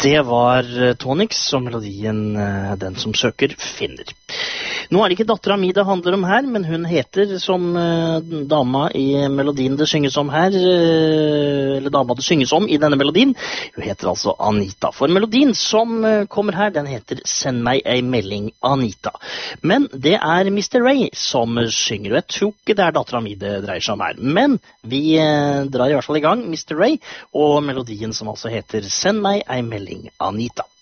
Det var Tonix og melodien Den som søker finner. Nå er det ikke datteren min det handler om her, men hun heter som dama i melodien det synges om her, eller dama det synges om i denne melodien. Hun heter altså Anita. For melodien som kommer her, den heter Send meg ei melding, Anita. Men det er Mr. Ray som synger, og jeg tror ikke det er datteren min det dreier seg om her. Men vi drar i hvert fall i gang Mr. Ray og melodien som altså heter Send meg ei melding, Anita.